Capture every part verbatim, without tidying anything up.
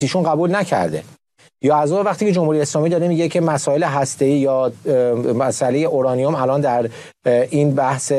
ایشون قبول نکرده. یا از اون وقتی که جمهوری اسلامی داره میگه که مسائل هسته‌ای یا مسئله اورانیوم الان در این بحث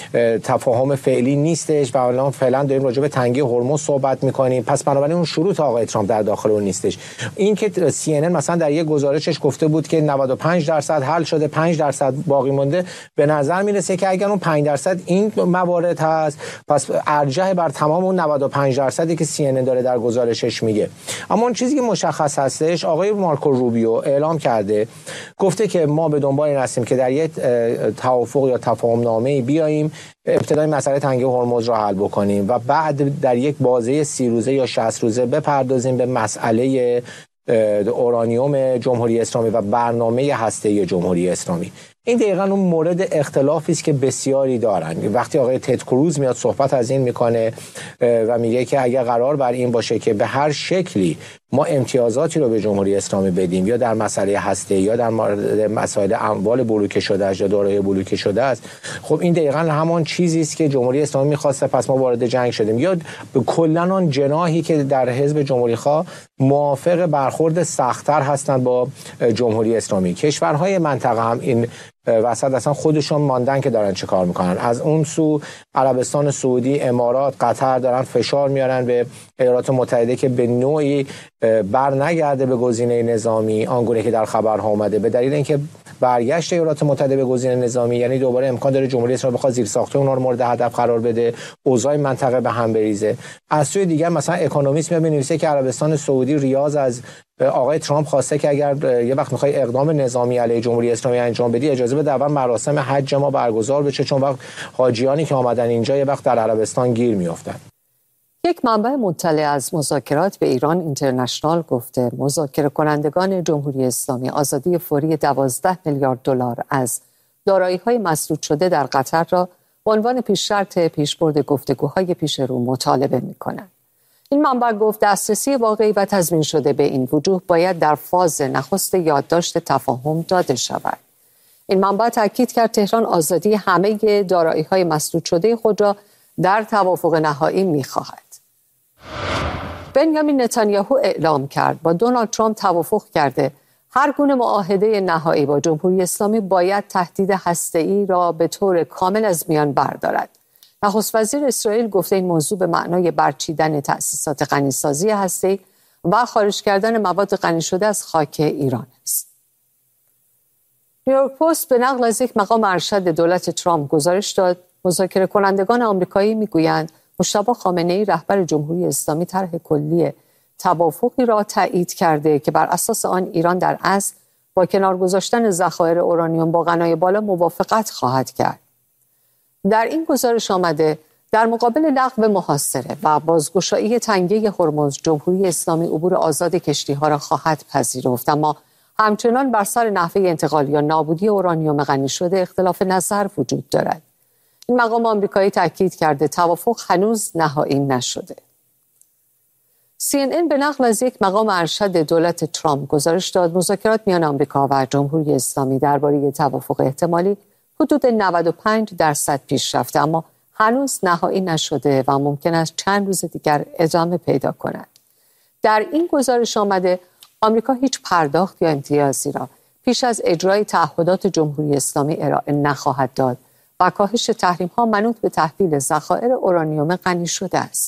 تفاهم فعلی نیستش و الان فعلا داریم راجع به تنگی هرمز صحبت میکنیم، پس بنابراین اون شروط آقای ترامپ در داخل اون نیستش. این که سی ان ان مثلا در یک گزارشش گفته بود که نود و پنج درصد حل شده، پنج درصد باقی مونده، به نظر میرسه که اگر اون پنج درصد این موارد هست، پس ارجح بر تمام اون نود و پنج درصدی که سی ان ان داره در گزارشش میگه. اما اون چیزی که مشخص هستش، آقای مارکو روبیو اعلام کرده، گفته که ما به دنبال این هستیم که در یک توافق یا تفاهم نامه‌ای بیاییم، ابتدای مسئله تنگی هرمز را حل بکنیم و بعد در یک بازه سی روزه یا شصت روزه بپردازیم به مسئله اورانیوم جمهوری اسلامی و برنامه هسته‌ای جمهوری اسلامی. این دقیقاً اون مورد اختلافی است که بسیاری دارن. وقتی آقای تد کروز میاد صحبت از این میکنه و میگه که اگر قرار بر این باشه که به هر شکلی ما امتیازاتی رو به جمهوری اسلامی بدیم، یا در مسئله هسته‌ای یا در مورد مسائل اموال بلوکه شده است یا دارایی بلوکه شده است، خب این دقیقاً همان چیزی است که جمهوری اسلامی می‌خواسته، پس ما وارد جنگ شدیم. یا کلاً آن جناحی که در حزب جمهوری‌خواه موافق برخورد سخت‌تر هستند با جمهوری اسلامی. کشورهای منطقه هم این وسط اصلا خودشون ماندن که دارن چه کار میکنن. از اون سو عربستان سعودی، امارات، قطر دارن فشار میارن به ایالات متحده که به نوعی بر نگرده به گزینه نظامی آنگونه که در خبرها اومده، به دلیل اینکه برگشت ایالات متحده به گزینه نظامی یعنی دوباره امکان داره جمهوری اسلامی بخواد زیر ساخته اونها رو مورد هدف قرار بده، اوضاع منطقه به هم بریزه. از سوی دیگر مثلا اکونومیست میاد می‌نویسه که عربستان سعودی ریاض از آقای ترامپ خواسته که اگر یه وقت میخوای اقدام نظامی علیه جمهوری اسلامی انجام بدی، اجازه بده اول مراسم حج ما برگزار بشه، چون وقت حاجیانی که آمدن اینجا یه وقت در عربستان گیر میافتن. یک منبع مطلع از مذاکرات به ایران اینترنشنال گفته مذاکره کنندگان جمهوری اسلامی آزادی فوری دوازده میلیارد دلار از دارایی‌های مسدود شده در قطر را به عنوان پیش شرط پیشبرد گفتگوهای پیش رو مطالبه می‌کنند. این منبع گفت دسترسی واقعی و تضمین شده به این وجوه باید در فاز نخست یادداشت تفاهم داده شود. این منبع تاکید کرد تهران آزادی همه دارایی‌های مسدود شده خود را در توافق نهایی می‌خواهد. بنیامین نتانیاهو اعلام کرد با دونالد ترامپ توافق کرده هر گونه معاهده نهایی با جمهوری اسلامی باید تهدید هسته‌ای را به طور کامل از میان بردارد. نخست وزیر اسرائیل گفته این موضوع به معنای برچیدن تأسیسات غنیسازی هسته‌ای و خارج کردن مواد غنی شده از خاک ایران است. نیویورک پست به نقل از یک مقام ارشد دولت ترامپ گزارش داد مذاکره کنندگان آمریکایی میگویند مجتبی خامنه‌ای رهبر جمهوری اسلامی طرح کلی توافقی را تایید کرده که بر اساس آن ایران در اصل با کنار گذاشتن ذخایر اورانیوم با غنای بالا موافقت خواهد کرد. در این گزارش آمده در مقابل لغو محاصره و بازگشایی تنگه هرمز جمهوری اسلامی عبور آزاد کشتی‌ها را خواهد پذیرفت، اما همچنان بر سر نحوه انتقال یا نابودی اورانیوم غنی شده اختلاف نظر وجود دارد. این مقام آمریکایی تاکید کرده توافق هنوز نهایی نشده. سی ان ان به نقل از یک مقام ارشد دولت ترامپ گزارش داد مذاکرات میان آمریکا و جمهوری اسلامی درباره توافق احتمالی حدود نود و پنج درصد پیش رفته، اما هنوز نهایی نشده و ممکن است چند روز دیگر ادامه پیدا کند. در این گزارش آمده آمریکا هیچ پرداخت یا امتیازی را پیش از اجرای تعهدات جمهوری اسلامی ارائه نخواهد داد و کاهش تحریم‌ها منوط به تحویل ذخایر اورانیوم غنی شده است.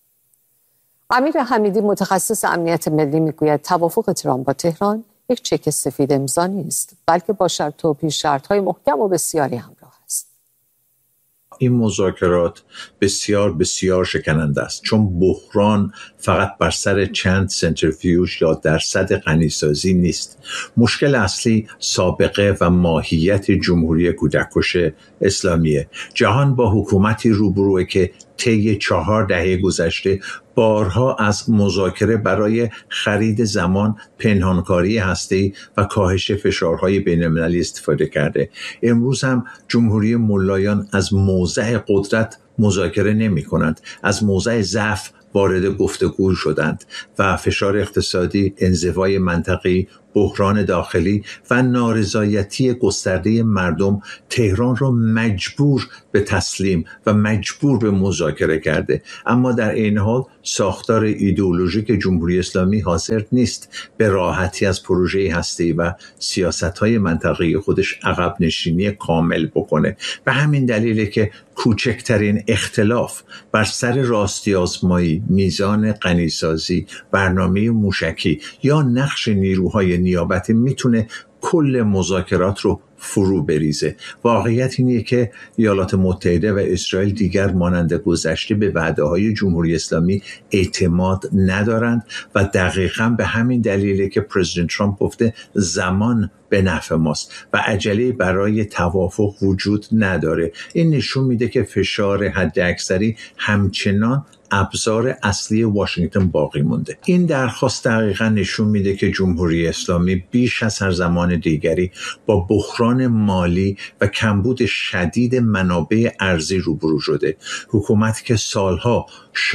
امیر حمیدی متخصص امنیت ملی میگوید توافق ترامپ با تهران یک چک سفید امضا نیست، بلکه با شرط و پیش شرط‌های محکم و بسیاری همراه است. این مذاکرات بسیار بسیار شکننده است، چون بحران فقط بر سر چند سنتریفیوژ یا درصد غنیسازی نیست. مشکل اصلی سابقه و ماهیت جمهوری کودککش اسلامیه. جهان با حکومتی روبروه که طی چهار دهه گذشته بارها از مذاکره برای خرید زمان، پنهانکاری هسته‌ای و کاهش فشارهای بین‌المللی استفاده کرده. امروز هم جمهوری ملایان از موضع قدرت مذاکره نمی کنند، از موضع ضعف وارد گفتگو شدند و فشار اقتصادی، انزوای منطقی، بحران داخلی و نارضایتی گسترده مردم تهران را مجبور به تسلیم و مجبور به مذاکره کرده، اما در این حال ساختار ایدئولوژیک جمهوری اسلامی حاضر نیست به راحتی از پروژه هسته‌ای و سیاست‌های منطقه‌ای خودش عقب نشینی کامل بکنه. به همین دلیله که کوچکترین اختلاف بر سر راستی آزمایی، میزان غنیسازی، برنامه موشکی یا نقش نیروهای نیابتی میتونه کل مذاکرات رو فرو بریزه. واقعیت اینه که ایالات متحده و اسرائیل دیگر مانند گذشته به وعده‌های جمهوری اسلامی اعتماد ندارند و دقیقاً به همین دلیله که پرزیدنت ترامپ گفته زمان به نفع ماست و عجله برای توافق وجود نداره. این نشون میده که فشار حداکثری همچنان ابزار اصلی واشنگتن باقی مونده. این درخواست دقیقاً نشون میده که جمهوری اسلامی بیش از هر زمان دیگری با بحران مالی و کمبود شدید منابع ارزی روبرو شده. حکومتی که سالها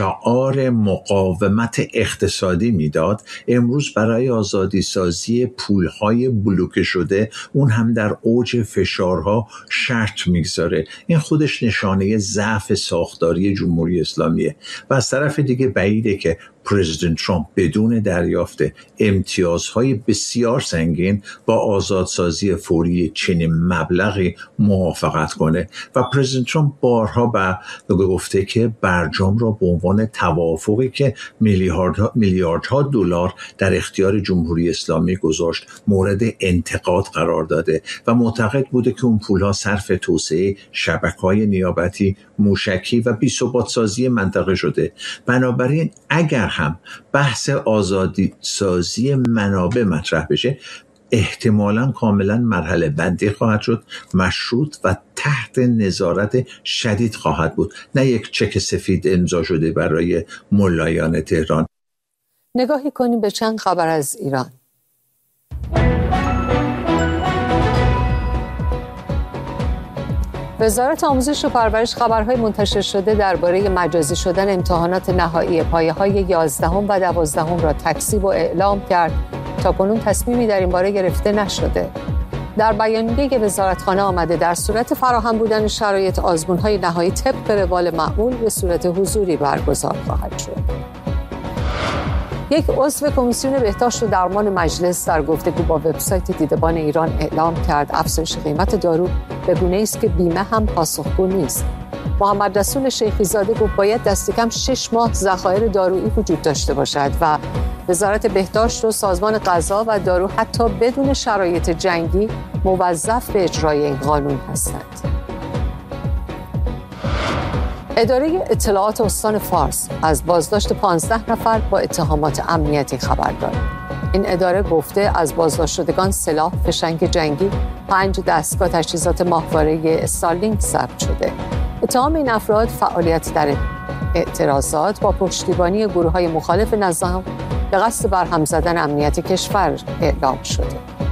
شعار مقاومت اقتصادی میداد، امروز برای آزادی سازی پولهای بلوکه شده، اون هم در اوج فشارها شرط میگذاره. این خودش نشانه ضعف ساختاری جمهوری اسلامیه و از طرف دیگه بعیده که پرزیدنت ترامپ بدون دریافت امتیازهای بسیار سنگین با آزادسازی فوری چنین مبلغی موافقت کنه و پرزیدنت ترامپ بارها به گفته که برجام را به عنوان توافقی که میلیاردها میلیاردها دلار در اختیار جمهوری اسلامی گذاشت مورد انتقاد قرار داده و معتقد بوده که اون پولها صرف توسعه شبکه‌های نیابتی، موشکی و بی‌ثبات سازی منطقه شده. بنابراین اگر هم بحث آزادی سازی منابع مطرح بشه، احتمالاً کاملاً مرحله بندی خواهد شد، مشروط و تحت نظارت شدید خواهد بود، نه یک چک سفید امضا شده برای ملایان تهران. نگاهی کنیم به چند خبر از ایران. وزارت آموزش و پرورش خبرهای منتشر شده درباره مجازی شدن امتحانات نهایی پایه‌های یازدهم و دوازدهم را تکذیب و اعلام کرد. تاکنون تصمیمی در این باره گرفته نشده. در بیانیه وزارتخانه آمده در صورت فراهم بودن شرایط آزمون‌های نهایی طبق روال معمول به صورت حضوری برگزار خواهد شد. یک عضو کمیسیون بهداشت و درمان مجلس در گفتگو با وبسایت دیدبان ایران اعلام کرد افزایش قیمت دارو به گونه‌ای است که بیمه هم پاسخگو نیست. محمد رسول شیخی زاده گفت باید دست کم شش ماه ذخایر دارویی وجود داشته باشد و وزارت بهداشت و سازمان غذا و دارو حتی بدون شرایط جنگی موظف به اجرای این قانون هستند. اداره اطلاعات استان فارس از بازداشت پانزده نفر با اتهامات امنیتی خبر دارد. این اداره گفته از بازداشت شدگان سلاح، فشنگ جنگی، پنج دستگاه تجهیزات ماهواره استارلینک ضبط شده. اتهام این افراد فعالیت در اعتراضات با پشتیبانی گروه‌های مخالف نظام به قصد برهم زدن امنیت کشور اعلام شده.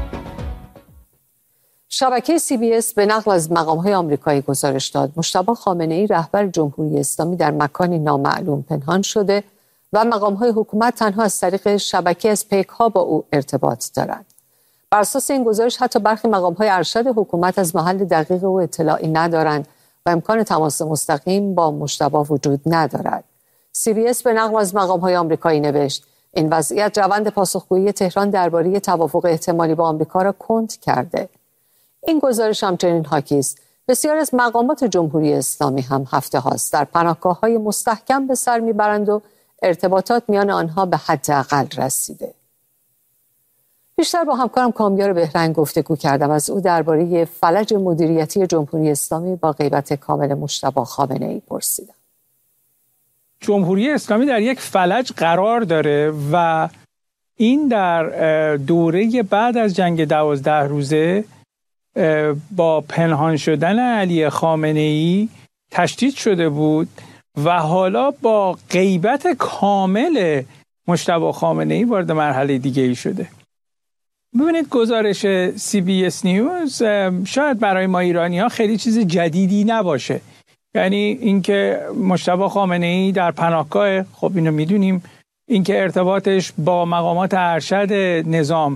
شبکه سی بی اس به نقل از مقام‌های آمریکایی گزارش داد مجتبی خامنه‌ای رهبر جمهوری اسلامی در مکانی نامعلوم پنهان شده و مقام‌های حکومت تنها از طریق شبکه از پیک‌ها با او ارتباط دارند. بر اساس این گزارش حتی برخی مقام‌های ارشد حکومت از محل دقیق او اطلاعی ندارند و امکان تماس مستقیم با مجتبی وجود ندارد. سی بی اس به نقل از مقام‌های آمریکایی نوشت این وضعیت روند پاسخگویی تهران درباره توافق احتمالی با آمریکا را کند کرده. این گزارش همچنین حاکی است بسیار از مقامات جمهوری اسلامی هم هفته هاست در پناهگاه‌های مستحکم به سر میبرند و ارتباطات میان آنها به حداقل رسیده. بیشتر با همکارم کامیار بهرنگ گفتگو کردم، از او درباره فلج مدیریتی جمهوری اسلامی با غیبت کامل مجتبی خامنه‌ای پرسیدم. جمهوری اسلامی در یک فلج قرار داره و این در دوره بعد از جنگ دوازده روزه با پنهان شدن علی خامنه‌ای تشدید شده بود و حالا با غیبت کامل مجتبی خامنه‌ای وارد مرحله دیگه ای شده. ببینید گزارش سی بی اس نیوز شاید برای ما ایرانی‌ها خیلی چیز جدیدی نباشه، یعنی اینکه مجتبی خامنه‌ای در پناهگاه، خب اینو میدونیم، اینکه ارتباطش با مقامات ارشد نظام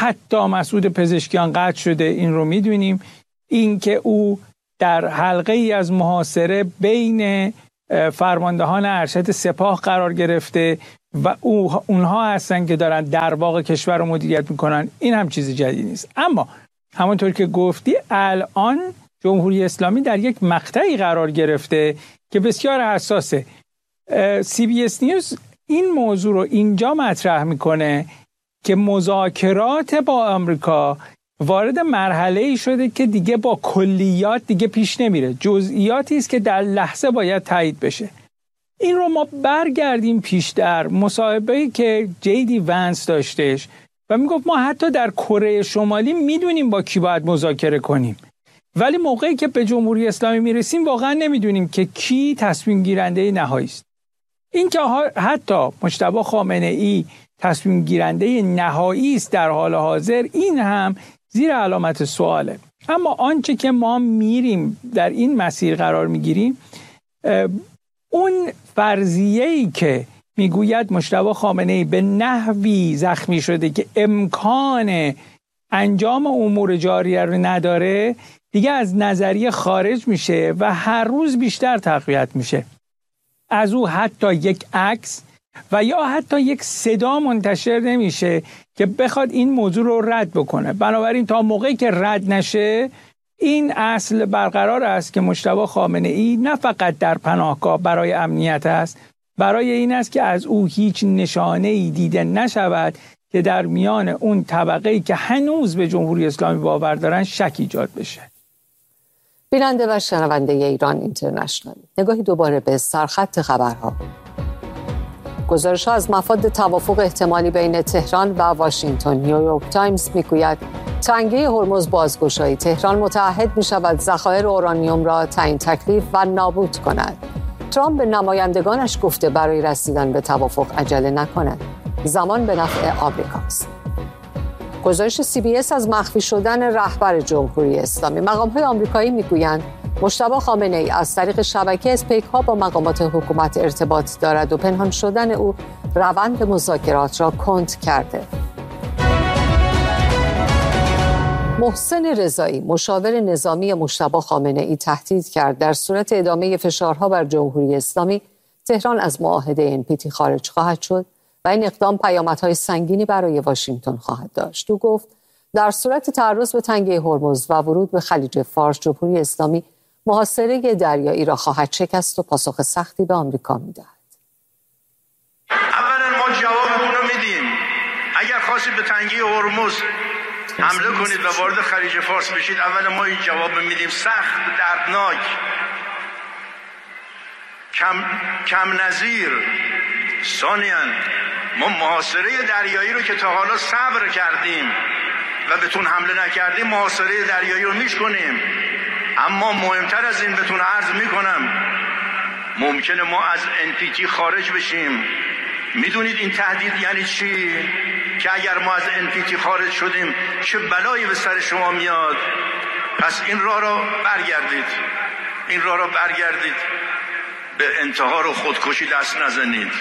حتی مسعود پزشکیان قطع شده، این رو میدونیم. این که او در حلقه ای از محاصره بین فرماندهان ارشد سپاه قرار گرفته و او اونها هستن که دارن در واقع کشور رو مدیریت میکنن، این هم چیز جدید نیست. اما همونطور که گفتی الان جمهوری اسلامی در یک مقطعی قرار گرفته که بسیار حساسه. سی بی اس نیوز این موضوع رو اینجا مطرح میکنه که مذاکرات با آمریکا وارد مرحله‌ای شده که دیگه با کلیات دیگه پیش نمیره، جزئیاتی است که در لحظه باید تایید بشه. این رو ما برگردیم پیشتر، مصاحبه‌ای که جی دی ونس داشتش و میگفت ما حتی در کره شمالی میدونیم با کی باید مذاکره کنیم، ولی موقعی که به جمهوری اسلامی میرسیم واقعا نمیدونیم که کی تصمیم گیرنده نهایی است. این که حتی مجتبی خامنه‌ای تصمیم گیرنده نهایی است در حال حاضر، این هم زیر علامت سواله. اما آنچه که ما میریم در این مسیر قرار میگیریم، اون فرضیه‌ای که میگوید مجتبی خامنه‌ای به نحوی زخمی شده که امکان انجام امور جاریه رو نداره، دیگه از نظریه خارج میشه و هر روز بیشتر تقویت میشه. از او حتی یک عکس و یا حتی یک صدا منتشر نمیشه که بخواد این موضوع رو رد بکنه. بنابراین تا موقعی که رد نشه، این اصل برقرار است که مجتبی خامنه‌ای نه فقط در پناهگاه برای امنیت است، برای این است که از او هیچ نشانه‌ای دیده نشود که در میان اون طبقه‌ای که هنوز به جمهوری اسلامی باور دارن شک ایجاد بشه. بیننده و شنونده ایران اینترنشنال، نگاهی دوباره به سرخط خبرها. گزارش‌ها از مفاد توافق احتمالی بین تهران و واشنگتن. نیویورک تایمز میگوید تنگه هرمز بازگشایی، تهران متعهد می‌شود ذخایر اورانیوم را تعیین تکلیف و نابود کند. ترامپ به نمایندگانش گفته برای رسیدن به توافق عجله نکنند، زمان به نفع آمریکاست. گزارش سی بی اس از مخفی شدن رهبر جمهوری اسلامی. مقام‌های آمریکایی میگویند مجتبی خامنه‌ای از طریق شبکه اسپیک‌ها با مقامات حکومت ارتباط دارد و پنهان شدن او روند مذاکرات را کند کرده. محسن رضایی، مشاور نظامی مجتبی خامنه‌ای، تهدید کرد در صورت ادامه فشارها بر جمهوری اسلامی تهران از معاهده ان پی تی خارج خواهد شد و این اقدام پیامدهای سنگینی برای واشنگتن خواهد داشت. او گفت در صورت تعرض به تنگه هرمز و ورود به خلیج فارس، جمهوری اسلامی محاصره دریایی را خواهد شکست و پاسخ سختی به آمریکا می‌دهد. اولا ما جوابتون رو میدیم. اگر خواستید به تنگه هرمز حمله کنید و وارد خلیج فارس بشید، اولا ما این جواب میدیم، سخت، دردناک، کم کم نظیر. ثانیاً ما محاصره دریایی رو که تا حالا صبر کردیم و بهتون حمله نکردیم، محاصره دریایی رو میشکنیم. اما مهمتر از این بهتون عرض میکنم، ممکنه ما از ان پی تی خارج بشیم. میدونید این تهدید یعنی چی؟ که اگر ما از ان پی تی خارج شدیم چه بلایی به سر شما میاد. پس این راه رو برگردید، این راه رو برگردید، به انتحار و خودکشی دست نزنید.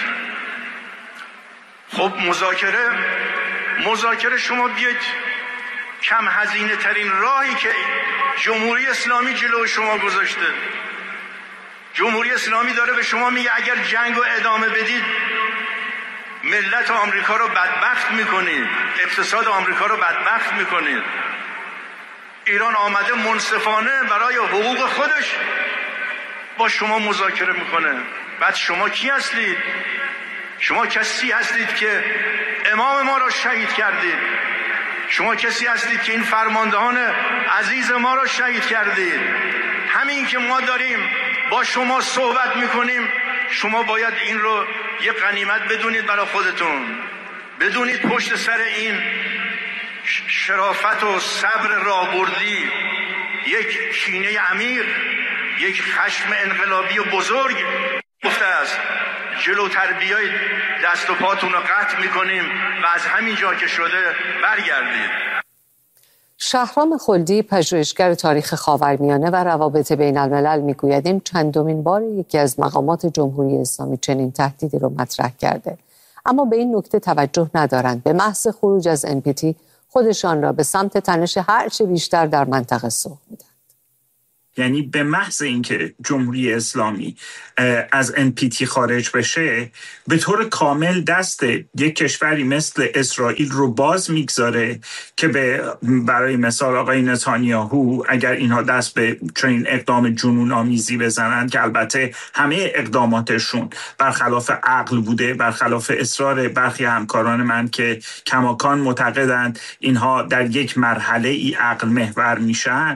خب مذاکره مذاکره شما بیاید کم هزینه ترین راهی که جمهوری اسلامی جلو شما گذاشته. جمهوری اسلامی داره به شما میگه اگر جنگ رو ادامه بدید ملت آمریکا رو بدبخت میکنید، اقتصاد آمریکا رو بدبخت میکنید. ایران آمده منصفانه برای حقوق خودش با شما مذاکره میکنه. بعد شما کی هستید؟ شما کسی هستید که امام ما را شهید کردید. شما کسی هستید که این فرماندهان عزیز ما را شهید کردید. همین که ما داریم با شما صحبت میکنیم، شما باید این رو یه غنیمت بدونید برای خودتون. بدونید پشت سر این شرافت و صبر راهبردی یک کینه عمیق، یک خشم انقلابی و بزرگ گفته است. جلوتر بیایید دست و پاتون رو قطع میکنیم و از همین جا که شده برگردید. شهرام خلدی، پژوهشگر تاریخ خاورمیانه و روابط بین الملل، میگوید این چندمین بار یکی از مقامات جمهوری اسلامی چنین تهدیدی رو مطرح کرده، اما به این نکته توجه ندارند. به محض خروج از ان پی تی خودشان را به سمت تنش هرچه بیشتر در منطقه سوق میدن. یعنی به محض اینکه جمهوری اسلامی از ان پی تی خارج بشه به طور کامل دست یک کشوری مثل اسرائیل رو باز میگذاره که به برای مثال آقای نتانیاهو اگر اینها دست به چنین اقدام جنون آمیزی بزنند که البته همه اقداماتشون برخلاف عقل بوده، برخلاف اصرار برخی همکاران من که کماکان معتقدند اینها در یک مرحله ای عقل محور میشن،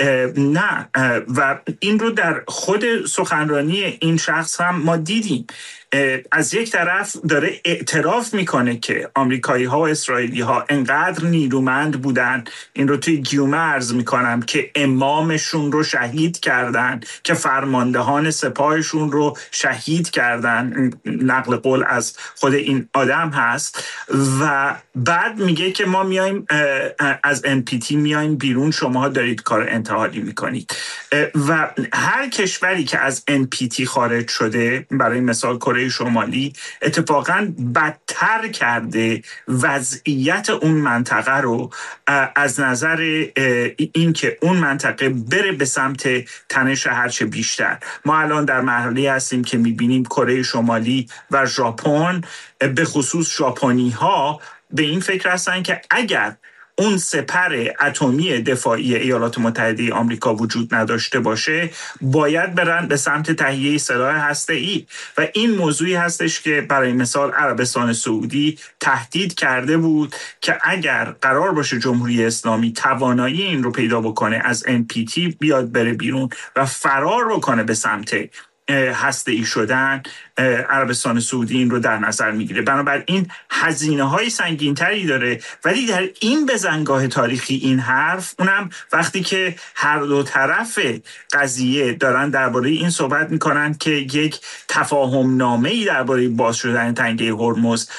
نه. و این رو در خود سخنرانی این شخص هم ما دیدیم. از یک طرف داره اعتراف میکنه که آمریکایی ها و اسرائیلی ها انقدر نیرومند بودن، این رو توی گیومه عرض میکنم، که امامشون رو شهید کردن، که فرماندهان سپاهشون رو شهید کردن، نقل قول از خود این آدم هست، و بعد میگه که ما میایم از ان پی تی میایم بیرون، شما دارید کار انتحاری میکنید. و هر کشوری که از ان پی تی خارج شده، برای مثال کره شمالی، اتفاقاً بدتر کرده وضعیت اون منطقه رو از نظر این که اون منطقه بره به سمت تنش هرچه بیشتر. ما الان در مرحله هستیم که میبینیم کره شمالی و ژاپن، به خصوص ژاپنی ها، به این فکر هستن که اگر اون سپر اتمی دفاعی ایالات متحده آمریکا وجود نداشته باشه، باید برن به سمت تهیه سلاح هسته‌ای. و این موضوعی هستش که برای مثال عربستان سعودی تهدید کرده بود که اگر قرار باشه جمهوری اسلامی توانایی این رو پیدا بکنه از ان پی تی بیاد بره بیرون و فرار بکنه به سمت هسته‌ای شدن، عربستان سعودی این رو در نظر میگیره. بنابراین هزینه های سنگین تری داره. ولی در این بزنگاه تاریخی این حرف، اونم وقتی که هر دو طرف قضیه دارن درباره این صحبت میکنن که یک تفاهم نامه‌ای درباره باز شدن تنگه هرمز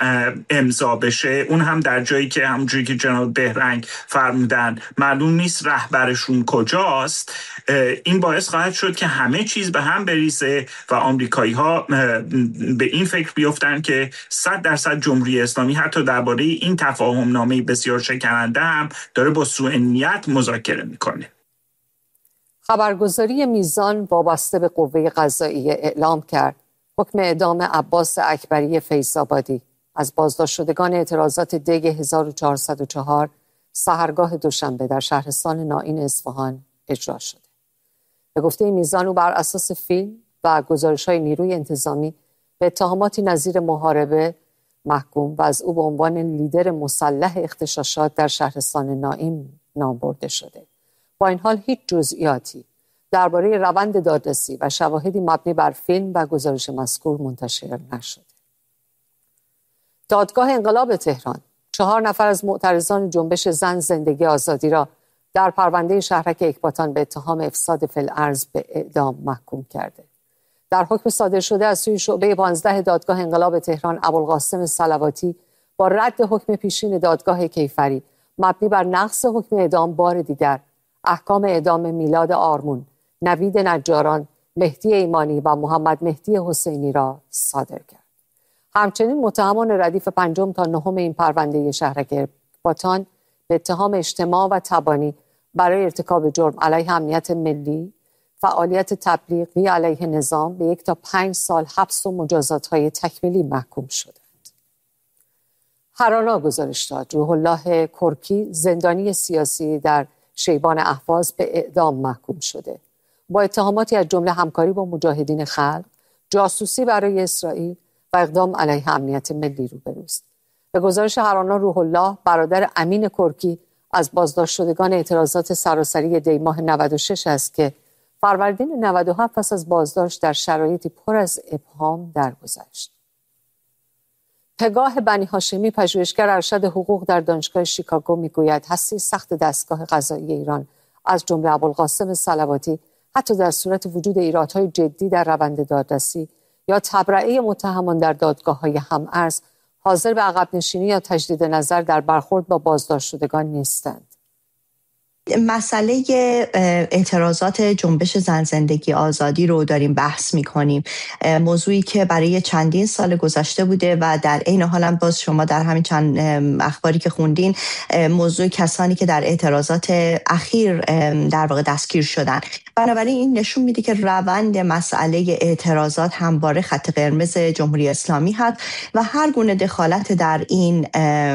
امضا بشه، اون هم در جایی که همونجوری که جناب بهرنگ فرمودن معلوم نیست رهبرشون کجاست، این باعث خواهد شد که همه چیز به هم بریزه و آمریکایی ها به این فکر بیفتن که صد درصد جمهوری اسلامی حتی درباره این تفاهم نامه بسیار شکننده هم داره با سوء نیت مذاکره میکنه. خبرگزاری میزان وابسته به قوه قضاییه اعلام کرد حکم اعدام عباس اکبری فیض‌آبادی از بازداشت شدگان اعتراضات دی هزار و چهارصد و چهار سحرگاه دوشنبه در شهرستان نائین اصفهان اجرا شده. به گفته میزان، او بر اساس فیلم و گزارش‌های نیروی انتظامی به اتهاماتی نظیر محاربه محکوم و از او به عنوان لیدر مسلح اغتشاشات در شهرستان نائین نام برده شده. با این حال هیچ جزئیاتی درباره روند دادرسی و شواهدی مبنی بر فیلم و گزارش مذکور منتشر نشده. دادگاه انقلاب تهران چهار نفر از معترضان جنبش زن زندگی آزادی را در پرونده شهرک اکباتان به اتهام افساد فی الارض به اعدام محکوم کرده. در حکم صادر شده از سوی شعبه پانزده دادگاه انقلاب تهران، ابوالقاسم صلواتی با رد حکم پیشین دادگاه کیفری مبنی بر نقض حکم اعدام بار دیگر احکام اعدام میلاد آرمون، نوید نجاران، مهدی ایمانی و محمد مهدی حسینی را صادر کرد. همچنین متهمان ردیف پنجم تا نهم این پرونده شهرک اکباتان به اتهام اجتماع و تبانی برای ارتکاب جرم علیه امنیت ملی، فعالیت تبلیغی علیه نظام به یک تا پنج سال حبس و مجازات‌های تکمیلی محکوم شدند. هرانا گزارش داد روح الله کرکی، زندانی سیاسی در شیبان اهواز، به اعدام محکوم شده. با اتهاماتی از جمله همکاری با مجاهدین خلق، جاسوسی برای اسرائیل و اقدام علیه امنیت ملی روبروست. به گزارش هرانا، روح الله برادر امین کرکی از بازداشت شدگان اعتراضات سراسری دی ماه نود و شش است که فروردین نود و هفت پس از بازداشت در شرایطی پر از ابهام درگذشت. پگاه بنی هاشمی، پژوهشگر ارشد حقوق در دانشگاه شیکاگو، میگوید هسته سخت دستگاه قضایی ایران از جمله ابوالقاسم صلواتی حتی در صورت وجود ایرادهای جدی در روند دادرسی یا تبرئه متهمان در دادگاه‌های هم‌ارز حاضر به عقب نشینی یا تجدید نظر در برخورد با بازداشت شدگان نیستند. مسئله اعتراضات جنبش زن زندگی آزادی رو داریم بحث می‌کنیم، موضوعی که برای چندین سال گذشته بوده و در عین حال هم باز شما در همین چند اخباری که خوندین موضوع کسانی که در اعتراضات اخیر در واقع دستگیر شدن. بنابراین این نشون میده که روند مسئله اعتراضات همواره خط قرمز جمهوری اسلامی هست و هر گونه دخالت در این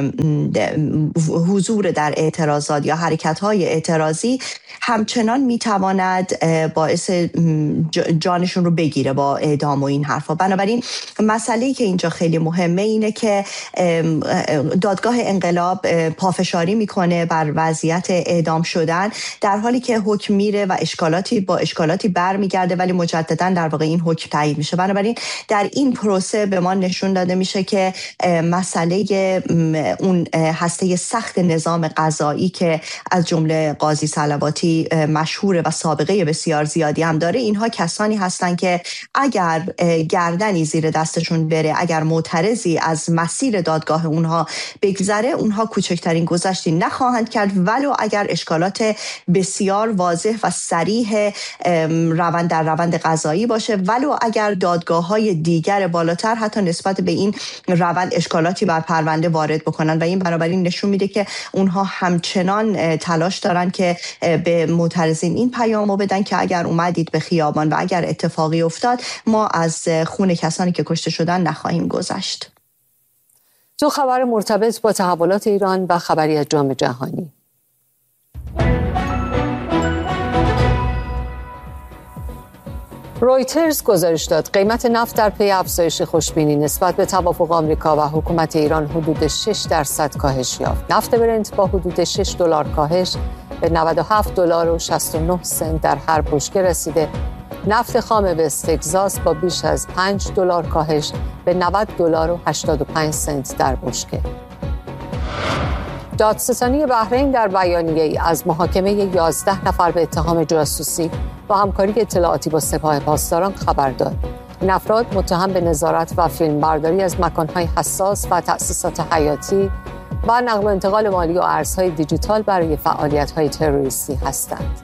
حضور در اعتراضات یا حرکت‌های اعتراضی همچنان میتواند باعث جانشون رو بگیره با اعدام و این حرفا. بنابراین مسئله‌ای که اینجا خیلی مهمه اینه که دادگاه انقلاب پافشاری میکنه بر وضعیت اعدام شدن، در حالی که حکم میره و اشکالاتی با اشکالاتی برمیگرده ولی مجددا در واقع این حکم تایید میشه. بنابراین در این پروسه به ما نشون داده میشه که مسئله اون هسته سخت نظام قضایی که از جمله قاضی صلواتی مشهوره و سابقه بسیار زیادی هم داره، اینها کسانی هستن که اگر گردنی زیر دستشون بره، اگر معترضی از مسیر دادگاه اونها بگذره، اونها کوچکترین گذشتی نخواهند کرد ولو اگر اشکالات بسیار واضح و صریح روند در روند قضایی باشه، ولو اگر دادگاه‌های دیگر بالاتر حتی نسبت به این روند اشکالاتی بر پرونده وارد بکنن. و این بنابراین نشون میده که اونها همچنان تلاش دارن که به معترضین این پیامو بدن که اگر اومدید به خیابان و اگر اتفاقی افتاد، ما از خون کسانی که کشته شدن نخواهیم گذشت. دو خبر مرتبط با تحولات ایران و خبری از جام جهانی. رویترز گزارش داد قیمت نفت در پی افزایش خوشبینی نسبت به توافق آمریکا و حکومت ایران حدود شش درصد کاهش یافت. نفت برنت با حدود شش دلار کاهش به نود و هفت دلار و شصت و نه سنت در هر بشکه رسیده. نفت خام وست تگزاس با بیش از پنج دلار کاهش به نود دلار و هشتاد و پنج سنت در بشکه. دادستانی بحرین در بیانیه‌ای از محاکمه یازده نفر به اتهام جاسوسی و همکاری اطلاعاتی با سپاه پاسداران خبر داد. این افراد متهم به نظارت و فیلمبرداری از مکان‌های حساس و تأسیسات حیاتی و نقل و انتقال مالی و ارزهای دیجیتال برای فعالیت‌های تروریستی هستند.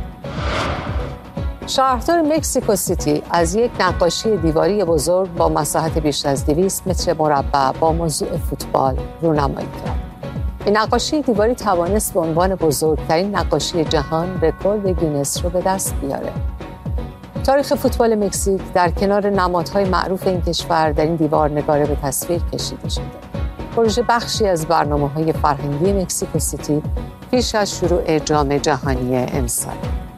شهردار مکزیکو سیتی از یک نقاشی دیواری بزرگ با مساحت بیش از دویست متر مربع با موضوع فوتبال رونمایی کرد. این نقاشی دیواری توانست به عنوان بزرگترین نقاشی جهان رکورد گینس رو به دست بیاره. تاریخ فوتبال مکزیک در کنار نمادهای معروف این کشور در این دیوار نگاره به تصویر کشیده شده. پروژه بخشی از برنامه‌های فرهنگی مکزیکو سیتی پیش از شروع جام جهانی امسال.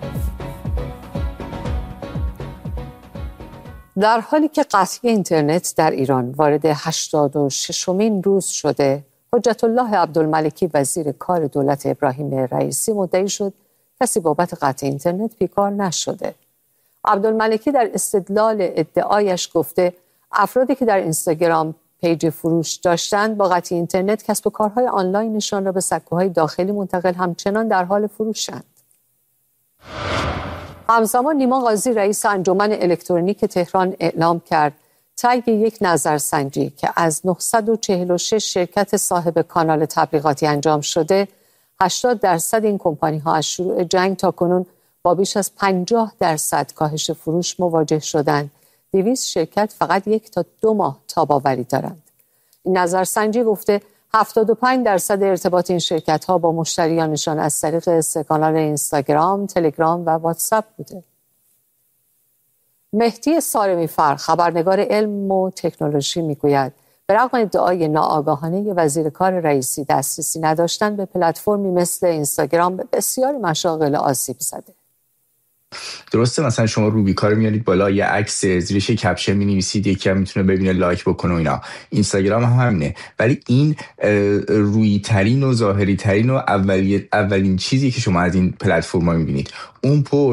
در حالی که قطعی اینترنت در ایران وارد هشتاد و ششمین روز شده، حجت الله عبدالملکی وزیر کار دولت ابراهیم رئیسی مدعی شد کسی بابت قطع اینترنت بیکار نشده. عبدالملکی در استدلال ادعایش گفته افرادی که در اینستاگرام پیج فروش داشتند با قطع اینترنت کسب و کارهای آنلاینشان را به سکوهای داخلی منتقل همچنان در حال فروشند. همزمان نیما قاضی رئیس انجمن الکترونیک تهران اعلام کرد طی یک نظرسنجی که از نهصد و چهل و شش شرکت صاحب کانال تبلیغاتی انجام شده، هشتاد درصد این کمپانی ها از شروع جنگ تا کنون با بیش از پنجاه درصد کاهش فروش مواجه شدند. دویست شرکت فقط یک تا دو ماه تاب‌آوری دارند. این نظرسنجی گفته هفتاد و پنج درصد ارتباط این شرکت ها با مشتریانشان از طریق سه کانال اینستاگرام، تلگرام و واتساپ بوده. مهدی سارمی فر خبرنگار علم و تکنولوژی میگوید به رغم ادعای ناآگاهانه وزیر کار رئیسی دسترسی نداشتن به پلتفرمی مثل اینستاگرام به بسیاری مشاغل آسیب زده. درسته مثلا شما روبیکا رو میارید بالا، یه عکس زیرش کپشن می‌نویسید، یکی هم میتونه ببینه لایک بکنه و اینا. اینستاگرام هم همینه، ولی این روی ترین و ظاهری ترین و اولی اولین چیزی که شما از این پلتفرم‌ها می‌بینید. اون پشت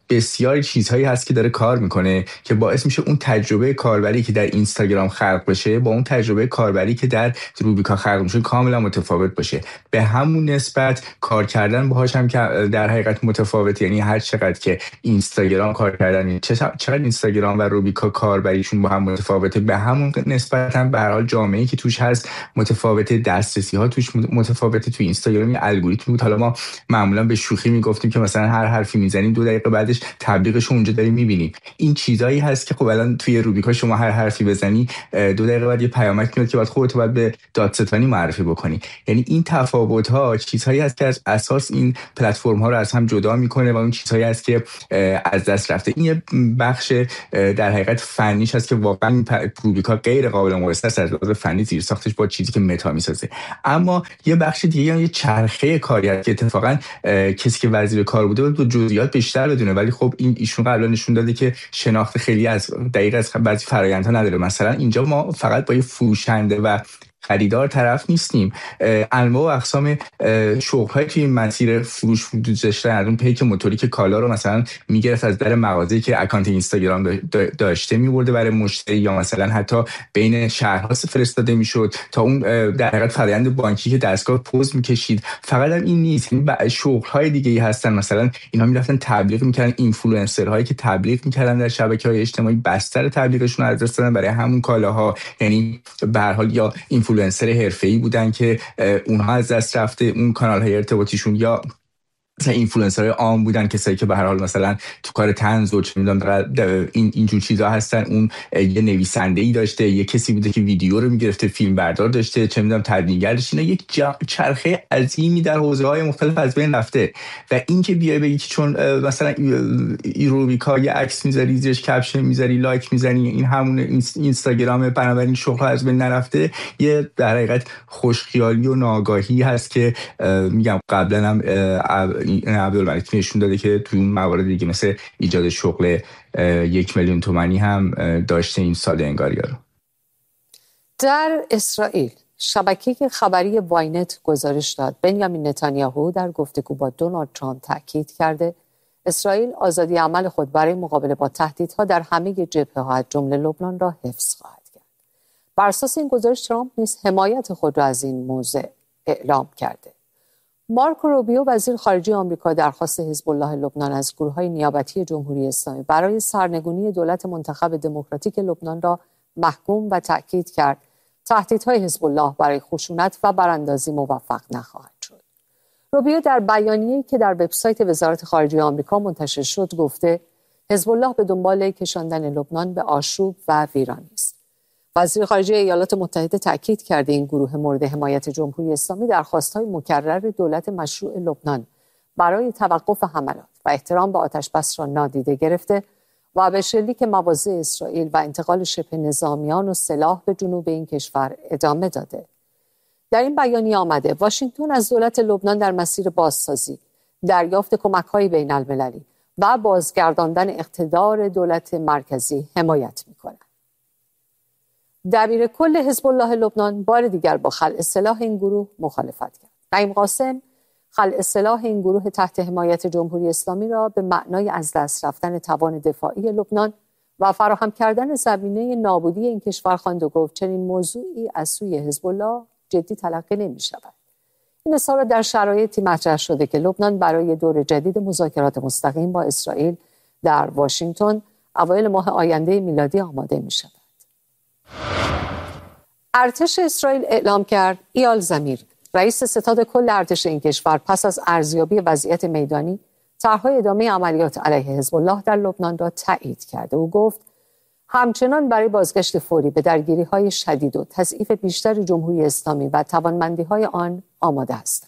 بسیاری چیزهایی هست که داره کار میکنه که باعث میشه اون تجربه کاربری که در اینستاگرام خلق بشه با اون تجربه کاربری که در روبیکا خلق میشه کاملا متفاوت باشه. به همون نسبت کار کردن باهاش هم که در حقیقت متفاوت، یعنی هر چقدر که اینستاگرام کار کردن چقدر اینستاگرام و روبیکا کاربریشون با هم متفاوته، به همون نسبت هم به هر حال جامعه‌ای که توش هست متفاوته، دسترسی ها توش متفاوته. تو اینستاگرام یه الگوریتم بود، حالا ما معمولا به شوخی میگفتیم که مثلا هر حرفی میزنیم دو دقیقه بعدش تبلیغش اونجا داریم میبینیم. این چیزایی هست که خب الان توی روبیکا شما هر حرفی بزنی دو دقیقه بعد یه پیامک میاد که بعد خودت باید به دادستانی معرفی بکنی. یعنی این تفاوت ها چیزهایی هست که از اساس این پلتفرم ها رو از هم جدا میکنه و اون چیزهایی هست که از دست رفته. این یه بخش در حقیقت فنیش هست که واقعا روبیکا غیر قابل مقایسه است از لحاظ فنی زیر ساختش با چیزی که متا میسازه. اما یه بخش دیگه یه چرخه کاری هست که اتفاقا کسی که وزیر کار بوده بود جزئیات بیشتر بدونه، ولی خب این ایشون قبلا نشون داده که شناخت خیلی از دقیق از بعضی فرآیندها نداره. مثلا اینجا ما فقط با یه فروشنده و خریدار طرف نیستیم، انواع و اقسام شغل‌های توی مسیر فروش داشتن، از اون پیک موتوری کالا رو مثلا میگرفت از در مغازه‌ای که اکانت اینستاگرام داشته می‌برده برای مشتری، یا مثلا حتی بین شهرها فرستاده میشد، تا اون در حقیقت فرآیند بانکی که دستگاه پوز می‌کشید. فقط هم این نیست، یعنی شغل‌های دیگه‌ای هستن، مثلا اینا می‌رفتن تبلیغ می‌کردن، اینفلوئنسرهایی که تبلیغ می‌کردن در شبکه‌های اجتماعی بستر تبلیغشون رو از دست دادن برای همون کالاها. یعنی به هر حال یا اینفلوئنسر حرفه‌ای بودن که اونها از دست رفته اون کانال‌های ارتباطیشون، یا مثلا اینفلوئنسرهای عام بودن کسایی که به هر حال مثلا تو کار طنز و چه می‌دونم این اینجور چیزا هستن. اون یه نویسنده‌ای داشته، یه کسی بوده که ویدیو رو می‌گرفته، فیلم بردار داشته، چه می‌دونم تدوینگر داشته. اینا یک چرخه عظیمی در حوزه‌های مختلف از بین رفته و این که بیای بگی که چون مثلا روبیکا یه عکس می‌ذاری زیرش کپشن می‌ذاری لایک می‌زنی این همون اینستاگرام بنابراین شغل از بین نرفته، یه در حقیقت خوشخیالی و ناآگاهی هست که میگم قبلا هم این عبدالملک نشون داده که توی اون موارد دیگه مثل ایجاد شغل یک میلیون تومانی هم داشته این ساده انگاریا رو. در اسرائیل شبکه خبری واینت گزارش داد بنیامین نتانیاهو در گفتگو با دونالد ترامپ تاکید کرده اسرائیل آزادی عمل خود برای مقابله با تهدیدها در همه جبهه‌ها از جمله لبنان را حفظ خواهد کرد. بر اساس این گزارش ترامپ نیز حمایت خود را از این موضوع اعلام کرده. مارکو روبیو وزیر خارجه آمریکا درخواست حزب الله لبنان از گروه‌های نیابتی جمهوری اسلامی برای سرنگونی دولت منتخب دموکراتیک لبنان را محکوم و تأکید کرد تهدیدهای حزب الله برای خشونت و براندازی موفق نخواهد شد. روبیو در بیانیه‌ای که در وبسایت وزارت خارجه آمریکا منتشر شد گفته حزب الله به دنبال کشاندن لبنان به آشوب و ویرانی است. وزیر خارجه ایالات متحده تاکید کرده این گروه مورد حمایت جمهوری اسلامی درخواست‌های مکرر دولت مشروع لبنان برای توقف حملات و احترام به آتش‌بس را نادیده گرفته و به شلیک مواضع اسرائیل و انتقال شبه نظامیان و سلاح به جنوب این کشور ادامه داده. در این بیانیه آمده واشنگتن از دولت لبنان در مسیر بازسازی، دریافت کمک‌های بین‌المللی و بازگرداندن اقتدار دولت مرکزی حمایت می‌کند. دبیر کل حزب الله لبنان بار دیگر با خلع سلاح این گروه مخالفت کرد. نعیم قاسم خلع سلاح این گروه تحت حمایت جمهوری اسلامی را به معنای از دست رفتن توان دفاعی لبنان و فراهم کردن زمینه نابودی این کشور خواند و گفت چنین موضوعی از سوی حزب الله جدی تلقی نمی شود. این اظهار در شرایطی مطرح شده که لبنان برای دور جدید مذاکرات مستقیم با اسرائیل در واشنگتن اوایل ماه آینده میلادی آماده می شود. ارتش اسرائیل اعلام کرد ایال زمیر رئیس ستاد کل ارتش این کشور پس از ارزیابی وضعیت میدانی طرح‌های ادامه عملیات علیه حزب الله در لبنان را تایید کرده. او گفت همچنان برای بازگشت فوری به درگیری‌های شدید و تضعیف بیشتر جمهوری اسلامی و توانمندی‌های آن آماده هستند.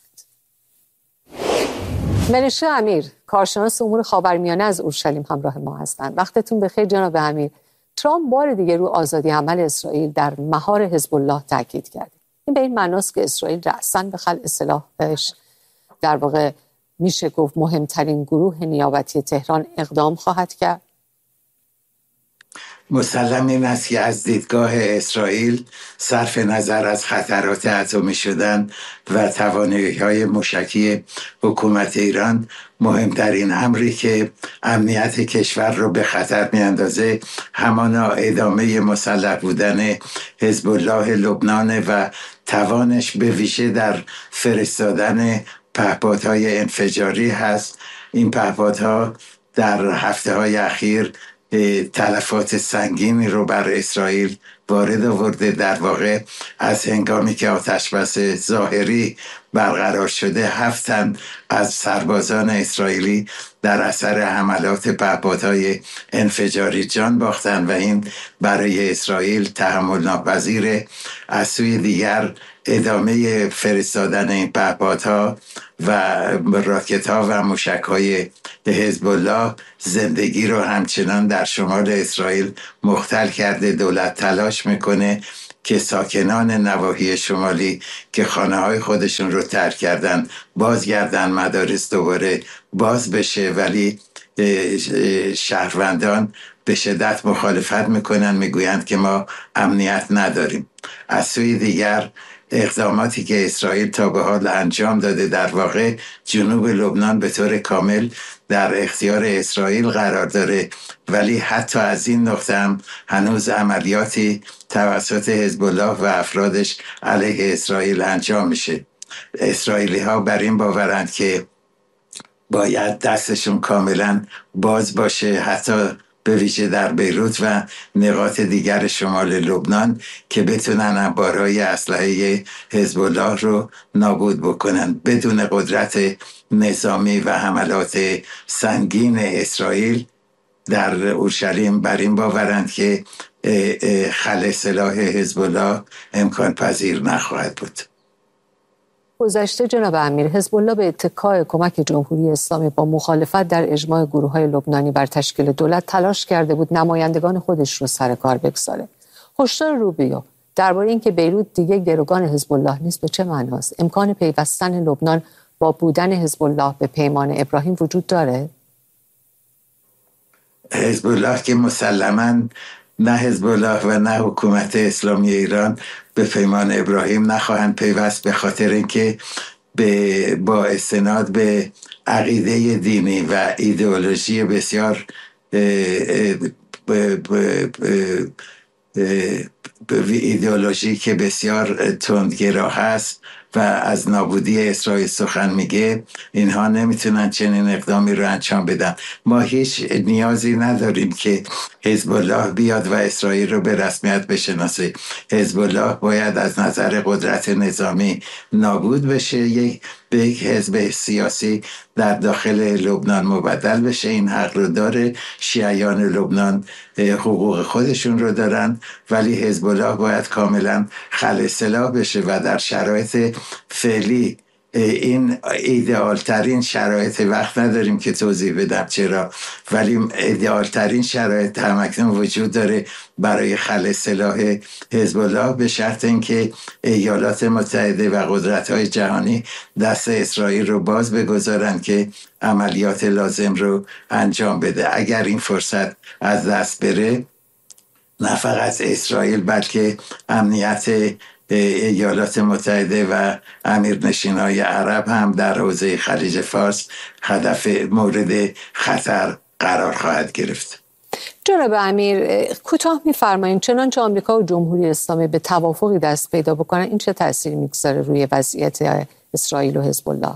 منشه امیر کارشناس امور خاورمیانه از اورشلیم همراه ما هستند. وقتتون بخیر جناب امیر. ترامپ بار دیگه رو آزادی عمل اسرائیل در مهار حزب الله تاکید کرد. این به این معناست که اسرائیل رأساً به خلع سلاحش در واقع میشه گفت مهمترین گروه نیابتی تهران اقدام خواهد کرد. مسلم این است که از دیدگاه اسرائیل صرف نظر از خطرات اتمی شدن و توانایی‌های موشکی حکومت ایران، مهمترین امری که امنیت کشور رو به خطر می‌اندازه همانا ادامه مسلح بودن حزب الله لبنان و توانش به ویژه در فرستادن پهپادهای انفجاری هست. این پهپادها در هفته‌های اخیر تلفات سنگینی رو بر اسرائیل وارد آورده. در واقع از هنگامی که آتشبس ظاهری برقرار شده، هفت تن از سربازان اسرائیلی در اثر حملات پهپادهای انفجاری جان باختن و این برای اسرائیل تحمل ناپذیره. از سوی دیگر ادامه فرستادن این پهپادها و راکت‌ها و موشک‌های حزب الله زندگی رو همچنان در شمال اسرائیل مختل کرده. دولت تلاش میکنه که ساکنان نواحی شمالی که خانه‌های خودشون رو ترک کردن بازگردن، مدارس دوباره باز بشه، ولی شهروندان به شدت مخالفت میکنن، میگویند که ما امنیت نداریم. از سوی دیگر اقداماتی که اسرائیل تا به حال انجام داده، در واقع جنوب لبنان به طور کامل در اختیار اسرائیل قرار داره، ولی حتی از این نقطه هم هنوز عملیاتی توسط حزب الله و افرادش علیه اسرائیل انجام میشه. اسرائیلی ها بر این باورند که باید دستشون کاملا باز باشه، حتی به ویژه در بیروت و نقاط دیگر شمال لبنان، که بتونن انبارهای اسلحه حزب الله رو نابود بکنن. بدون قدرت نظامی و حملات سنگین اسرائیل در اورشلیم بر این باورند که خلع سلاح حزب الله امکان پذیر نخواهد بود. گذشته جناب امیر، حزب الله به اتکای کمک جمهوری اسلامی با مخالفت در اجماع گروه‌های لبنانی بر تشکیل دولت تلاش کرده بود نمایندگان خودش رو سر کار بگذاره. هشدار روبیو درباره اینکه بیروت دیگه گروگان حزب الله نیست به چه معناست؟ امکان پیوستن لبنان با بودن حزب الله به پیمان ابراهیم وجود داره؟ حزب الله که مسلماً نه حزب الله و نه حکومت اسلامی ایران به پیمان ابراهیم نخواهند پیوست، به خاطر اینکه به با استناد به عقیده دینی و ایدئولوژی بسیار ایدئولوژی که بسیار تندگرا هست و از نابودی اسرائیل سخن میگه، اینها نمیتونن چنین اقدامی رو انجام بدن. ما هیچ نیازی نداریم که حزب الله بیاد و اسرائیل رو به رسمیت بشناسه. حزب الله باید از نظر قدرت نظامی نابود بشه، یک به یک حزب سیاسی در داخل لبنان مبدل بشه. این حق رو داره. شیعیان لبنان حقوق خودشون رو دارن، ولی حزب الله باید کاملا خلع سلاح بشه و در شرایط فعلی این ایدئال ترین شرایط، وقت نداریم که توضیح بدم چرا، ولی ایدئال ترین شرایط همکنون وجود داره برای خلع سلاح حزب الله، به شرط اینکه ایالات متحده و قدرت‌های جهانی دست اسرائیل رو باز بگذارن که عملیات لازم رو انجام بده. اگر این فرصت از دست بره، نه فقط اسرائیل بلکه امنیت ایالات متحده و امیرنشین‌های عرب هم در حوزه خلیج فارس هدف مورد خطر قرار خواهد گرفت. جناب امیر، کوتاه می‌فرمایید چنانچه آمریکا و جمهوری اسلامی به توافقی دست پیدا بکنن، این چه تأثیری میگذاره روی وضعیت اسرائیل و حزب الله؟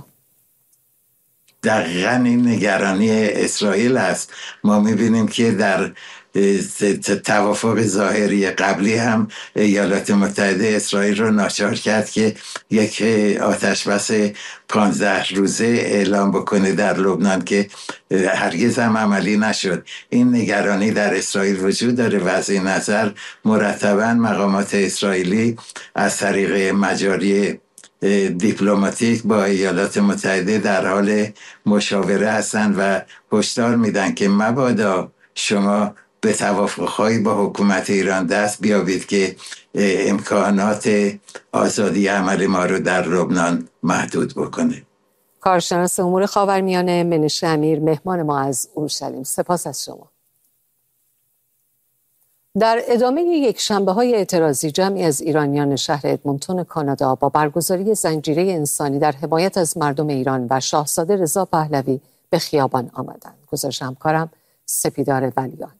دقیقاً این نگرانی اسرائیل است. ما می‌بینیم که در توافق ظاهری قبلی هم ایالات متحده اسرائیل رو ناچار کرد که یک آتش بس پانزده روزه اعلام بکنه در لبنان که هرگز هم عملی نشد. این نگرانی در اسرائیل وجود داره و از این نظر مرتباً مقامات اسرائیلی از طریق مجاری دیپلماتیک با ایالات متحده در حال مشاوره هستند و هشدار میدن که مبادا شما به توافق‌هایی با حکومت ایران دست بیابید که امکانات آزادی عمل ما رو در لبنان محدود بکنه. کارشناس امور خاورمیانه منش امیر مهمان ما از اورشلیم، سپاس از شما. در ادامه یک شنبه های اعتراضی، جمعی از ایرانیان شهر ادمونتون کانادا با برگزاری زنجیره انسانی در حمایت از مردم ایران و شاهزاده رضا پهلوی به خیابان آمدند. گزارش همکارم سپیدار ولیان.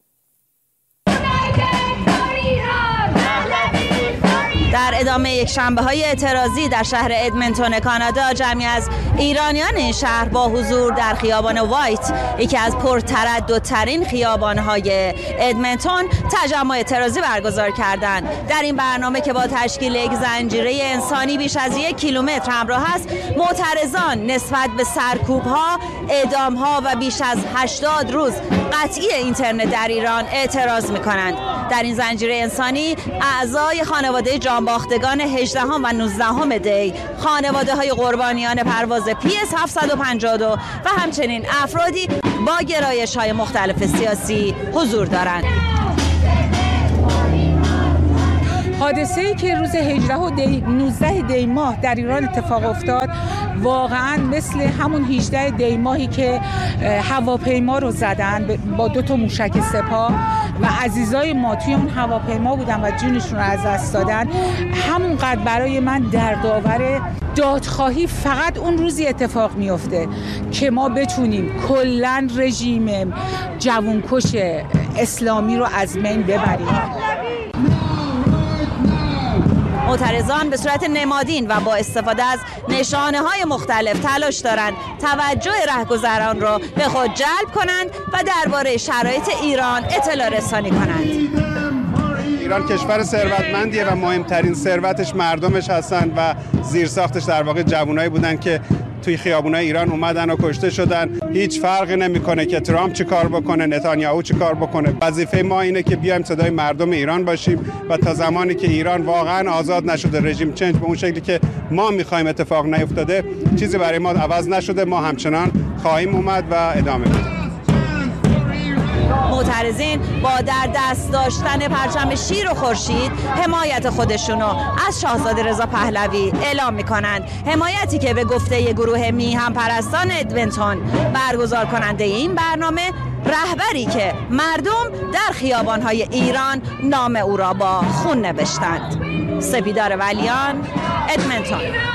در ادامه یک شنبه های اعتراضی در شهر ادمنتون کانادا، جمعی از ایرانیان این شهر با حضور در خیابان وایت، یکی از پرترددترین خیابان های ادمنتون، تجمع اعتراضی برگزار کردند. در این برنامه که با تشکیل یک زنجیره انسانی بیش از یک کیلومتر همراه است، معترضان نسبت به سرکوب ها، اعدام ها و بیش از هشتاد روز قطعی اینترنت در ایران اعتراض می کنند. در این زنجیره انسانی اعضای خانواده جانباختگان هجدهم و نوزدهم دی، خانواده های قربانیان پرواز پی اس هفتصد و پنجاه و دو و همچنین افرادی با گرایش های مختلف سیاسی حضور دارند. حادثه‌ای که روز هجده و دی نوزده دی ماه در ایران اتفاق افتاد واقعا مثل همون هجده دی ماهی که هواپیما رو زدن با دو تا موشک سپاه و عزیزای ما توی اون هواپیما بودن و جونشون رو از دست دادن، همونقدر برای من دردآور. دادخواهی فقط اون روزی اتفاق میفته که ما بتونیم کلاً رژیم جوانکش اسلامی رو از بین ببریم. معترضان به صورت نمادین و با استفاده از نشانه‌های مختلف تلاش دارند توجه رهگذران را به خود جلب کنند و درباره شرایط ایران اطلاع رسانی کنند. ایران کشور ثروتمندیه و مهمترین ثروتش مردمش هستن و زیرساختش در واقع جوانایی بودن که توی خیابونای ایران اومدن و کشته شدن. هیچ فرقی نمیکنه که ترامپ چی کار بکنه، نتانیاهو چی کار بکنه. وظیفه ما اینه که بیایم صدای مردم ایران باشیم و تا زمانی که ایران واقعا آزاد نشده، رژیم چنج به اون شکلی که ما میخوایم اتفاق نیفتاده، چیزی برای ما عوض نشده، ما همچنان خواهیم اومد و ادامه میدیم. معترضین با در دست داشتن پرچم شیر و خورشید حمایت خودشونو از شاهزاده رضا پهلوی اعلام میکنند. حمایتی که به گفته گروه میهم پرستان ادمنتون، برگزار کننده این برنامه، رهبری که مردم در خیابانهای ایران نام او را با خون نوشتند. سپیدار ولیان، ادمنتون.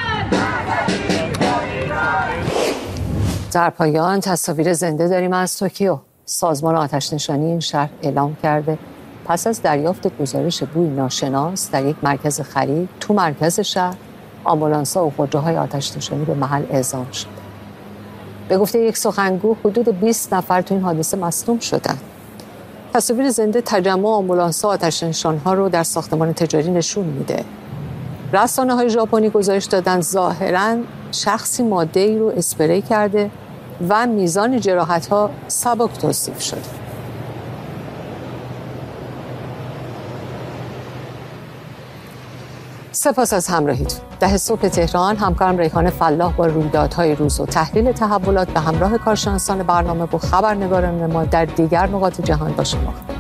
در پایان تصاویر زنده داریم از توکیو. سازمان آتش نشانی این شهر اعلام کرده پس از دریافت گزارش بوی ناشناس در یک مرکز خرید تو مرکز شهر، آمبولانس‌ها و خودروهای آتش نشانی به محل اعزام شد. به گفته یک سخنگو، حدود بیست نفر تو این حادثه مصدوم شدند. تصاویر زنده تجمع آمبولانس‌ها و آتش نشان‌ها رو در ساختمان تجاری نشون میده. رسانه‌های ژاپنی گزارش دادن ظاهراً شخصی ماده‌ای رو اسپری کرده و میزان جراحت‌ها سبک توصیف شده. سپاس از همراهیتون. ده صبح تهران، همکارم ریحان فلاح با رویدادهای روز و تحلیل تحولات به همراه کارشناسان برنامه و خبرنگاران ما در دیگر نقاط جهان با شما.